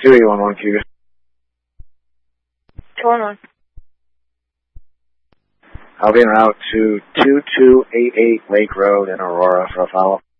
2811 Q. 211. I'll be en route to 2288 Lake Road in Aurora for a follow.